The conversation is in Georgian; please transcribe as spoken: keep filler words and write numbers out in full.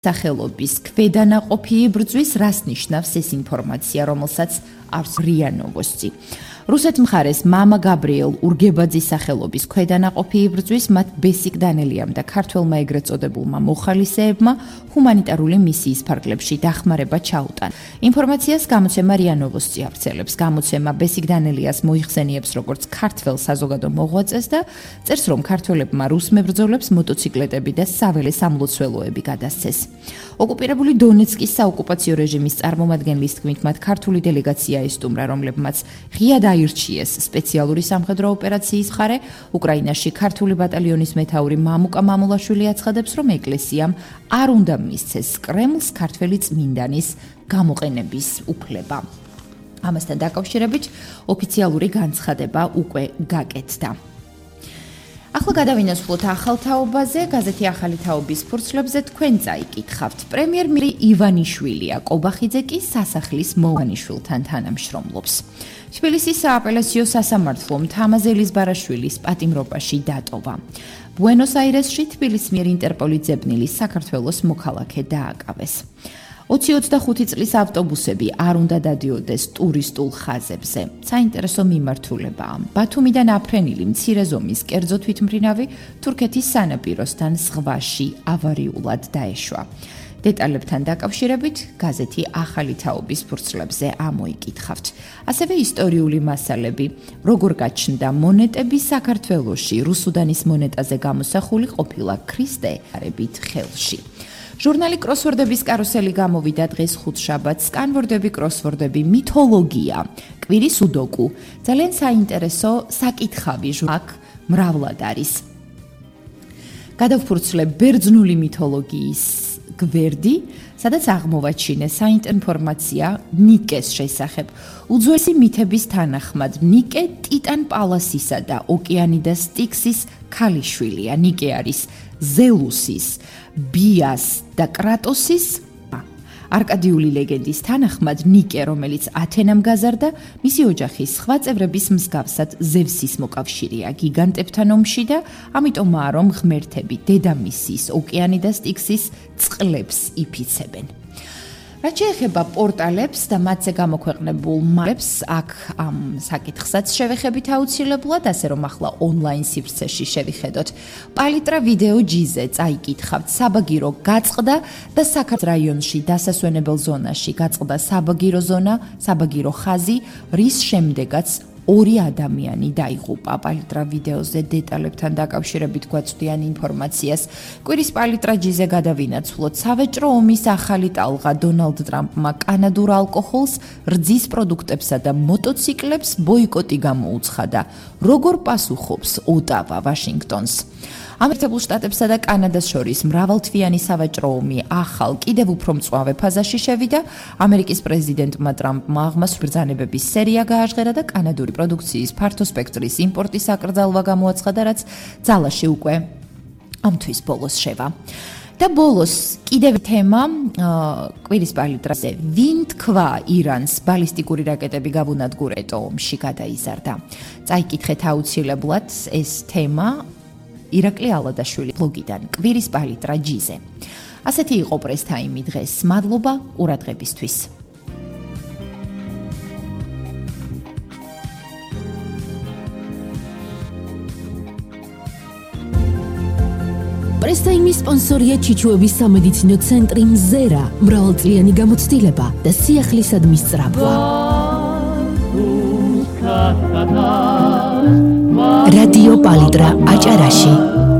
სახელობის ქვედანაყოფი იბრძვის, რას ნიშნავს ეს ინფორმაცია, რომელსაც ავს რია ნოვოსტი. რუსეთ მხარეს მამა გაბრიელ ურგებაძის სახელობის ქვედანაყოფი იბრძვის, მათ ბესიკ დანელიამ და ქართველმა ეგრეთ წოდებულმა მოხალისეებმა ჰუმანიტარული მისიის ფარგლებში დახმარება ჩაუტან. ინფორმაციას გამოცემა რია ნოვოსტი აფრცელებს. გამოცემა ბესიკ დანელიას მოიხსენიებს როგორც ქართველ საზოგადო მოღვაწეს და წერს, რომ ქართველებმა რუს მებრძოლებს მოტოციკლეტები და საველე სამლოცველოები გადასცეს. ოკუპირებული დონეცკის საოკუპაციო რეჟიმის წარმომადგენლის თქმით, მათ ქართული დელეგაცია ესტუმრა, რომლებმაც ღიად აირჩიეს სპეციალური სამხედრო ოპერაციის მხარე. უკრაინაში ქართული ბატალიონის მეთაური მამუკა მამულაშვილი აცხადებს, რომ ეკლესიამ არ უნდა მისცეს კრემლს ქართველი წმინდანის გამოყენების უფლება. ამასთან დაკავშირებით ოფიციალური განცხადება უკვე გაკეთდა. ახლა გადავინაცვლოთ ახალ თაობაზე, გაზეთი ახალი თაობის ფურცლებზე თქვენ წაიკითხავთ. პრემიერ-მინისტრი ივანიშვილია, კობახიძე კი სასახლის მოვანიშვილთან თანამშრომლობს. თბილისის სააპელაციო სასამართლომ თამაზელის ბარაშვილის პატიმრობაში დატოვა. ბუენოს-აირესში თბილისის მიერ ინტერპოლის ძებნილი საქართველოს მოქალაქე დააკავეს. ოცი ოცდახუთი წლის ავტობუსები არ უნდა დადიოდეს ტურისტულ ხაზებზე. საინტერესო მიმართულებაა. ბათუმიდან აფრენილი მცირე ზომის კერძო თვითმფრინავი თურქეთის სანაპიროსთან ზღვაში ავარიულად დაეშვა. დეტალებთან დაკავშირებით გაზეთი ახალი თაობის ფურცლებზე ამოიკითხავთ. ასევე ისტორიული მასალები, როგორ გაჩნდა მონეტები საქართველოში, რუსუდანის მონეტაზე გამოსახული ყოფილა ქრისტე არებით ხელში. ჟურნალი კროსვორდების კარუსელი გამოვიდა დღეს ხუთშაბათს. სკანვორდები, კროსვორდები, მითოლოგია, კვირის უდოკუ. ძალიან საინტერესო საკითხავი აქ მრავლად არის. გადავფურცლებ ბერძნული მითოლოგიის გვერდი, სადაც აღმოვაჩინეს საინტერესო ინფორმაცია ნიკეს შესახებ. უძველესი მითების თანახმად, ნიკე ტიტან პალასისა და ოკეანიდას სტიქსის ქალიშვილია. ნიკე არის ზელუსის, ბიას და კრატოსის. არკადიული ლეგენდის თანახმად, ნიკე, რომელიც ათენამ გაზარდა, მისი ოჯახის სხვა წევრების მსგავსად ზევსის მოკავშირეა გიგანტებთან ომში და ამიტომაა, რომ ღმერთები დედამისის, ოკეანიდას სტიქსის წყლებს იფიცებენ. რაც შეეხება პორტალებს და მათზე გამოქვეყნებულ მასალებს, აქ ამ საკითხსაც შევეხებით აუცილებლად, ასე რომ ახლა ონლაინ სივრცეში შევიხედოთ. პალიტრა ვიდეო ჯიზე წაიკითხავთ. საბაგირო გაწყდა და საქართველოს რაიონში დასასვენებელ ზონაში გაწყდა საბაგირო ზონა, საბაგირო ხაზი, რის შემდეგაც ორი ადამიანი დაიღუპა. პალიტრა ვიდეოზე დეტალებთან დაკავშირებით გვაწვდიან ინფორმაციას. კვირის პალიტრა ჯიზე გადავინაცვლოთ. სავაჭრო ომის ახალი ტალღა დონალდ ტრამპმა კანადურ ალკოჰოლს, რძის პროდუქტებსა და მოტოციკლებს ბოიკოტი გამოუცხადა. როგორ პასუხობს ოტავა ვაშინგტონს? ამერიკულ შტატებსა და კანადას შორის მრავალთვიანი სავაჭრო ომი ახალ, კიდევ უფრო მწვავე ფაზაში შევიდა. ამერიკის პრეზიდენტმა ტრამპმა აღმასვ ბრძანებების სერია გააჟღერა და კანადური პროდუქციის ფართო სპექტრის იმპორტის აკრძალვა გამოაცხადა, რაც ძალაში უკვე ამ თვის ბოლოს შევა. და ბოლოს კიდევ თემა კვირის პალიტრაზე. ვინ თქვა ირანს ბალისტიკური რაკეტები გავუნადგურეთო ომში გადაიზარდა? წაიკითხეთ აუცილებლად ეს თემა ირაკლი ალადაშვილი ბლოგიდან კვირის პალიტრა ჯიზე. ასეთი იყო პრეს ტაიმი დღეს. მადლობა ყურადღებისთვის. პრეს ტაიმის სპონსორია ჩიჩუების სამედიცინო ცენტრი მზერა, მრავალწლიანი გამოცდილება და სიახლისადმი სწრაფვა. რადიო პალიტრა აჭარაში.